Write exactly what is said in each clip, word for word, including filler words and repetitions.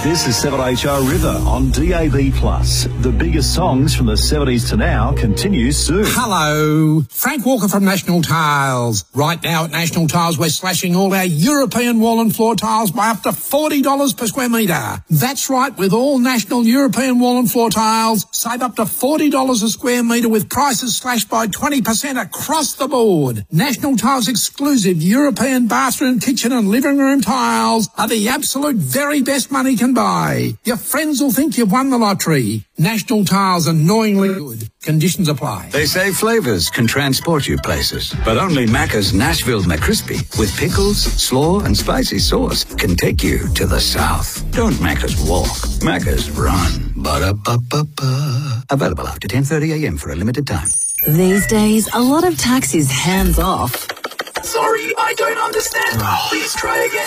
This is seven H R River on D A B plus. The biggest songs from the seventies to now continues soon. Hello, Frank Walker from National Tiles. Right now at National Tiles, we're slashing all our European wall and floor tiles by up to forty dollars per square metre. That's right, with all National European wall and floor tiles, save up to forty dollars a square metre with prices slashed by twenty percent across the board. National Tiles exclusive European bathroom, kitchen and living room tiles are the absolute very best money can buy. Your friends will think you've won the lottery. National Tiles, annoyingly good. Conditions apply. They say flavours can transport you places, but only Macca's Nashville McCrispy with pickles, slaw and spicy sauce can take you to the south. Don't Macca's walk, Macca's run. Ba-da-ba-ba-ba. Available after ten thirty a m for a limited time. These days, a lot of tax is hands off. Sorry, I don't understand. Please try again.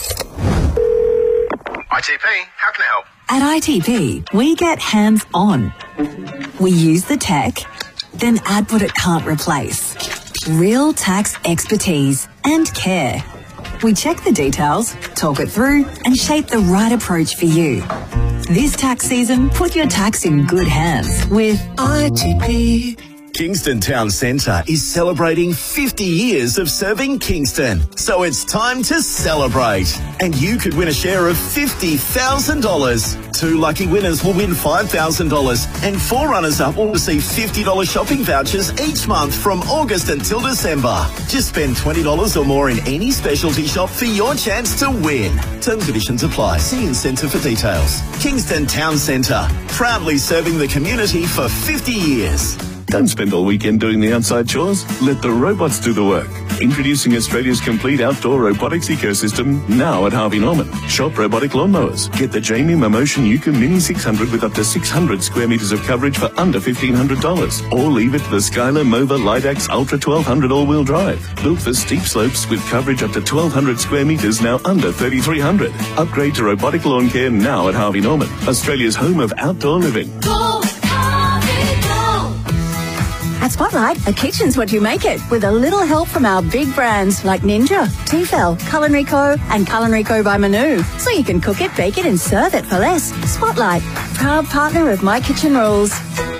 I T P, how can I help? At I T P, we get hands-on. We use the tech, then add what it can't replace. Real tax expertise and care. We check the details, talk it through, and shape the right approach for you. This tax season, put your tax in good hands with I T P. Kingston Town Centre is celebrating fifty years of serving Kingston. So it's time to celebrate. And you could win a share of fifty thousand dollars. Two lucky winners will win five thousand dollars and four runners-up will receive fifty dollars shopping vouchers each month from August until December. Just spend twenty dollars or more in any specialty shop for your chance to win. Terms and conditions apply. See Incentive for details. Kingston Town Centre, proudly serving the community for fifty years. Don't spend all weekend doing the outside chores. Let the robots do the work. Introducing Australia's complete outdoor robotics ecosystem now at Harvey Norman. Shop robotic lawnmowers. Get the Jamie Momotion Yukon Mini six hundred with up to six hundred square metres of coverage for under fifteen hundred dollars. Or leave it to the Skylar Mova Lidax Ultra twelve hundred all-wheel drive. Built for steep slopes with coverage up to twelve hundred square metres, now under thirty-three hundred. Upgrade to robotic lawn care now at Harvey Norman. Australia's home of outdoor living. Go, Harvey, go! At Spotlight, a kitchen's what you make it, with a little help from our big brands like Ninja, Tefal, Culinary Co, and Culinary Co by Manu. So you can cook it, bake it, and serve it for less. Spotlight, proud partner of My Kitchen Rules.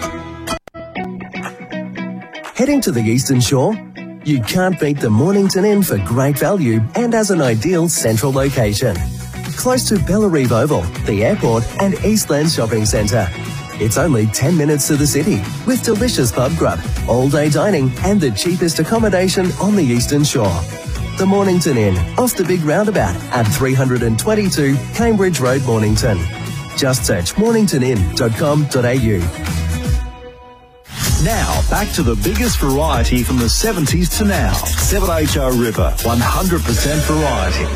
Heading to the Eastern Shore? You can't beat the Mornington Inn for great value and as an ideal central location. Close to Bellarive Oval, the airport, and Eastland Shopping Centre. It's only ten minutes to the city, with delicious pub grub, all-day dining, and the cheapest accommodation on the Eastern Shore. The Mornington Inn, off the big roundabout at three twenty-two Cambridge Road, Mornington. Just search mornington inn dot com dot a u. Now, back to the biggest variety from the seventies to now. seven H R River, one hundred percent variety.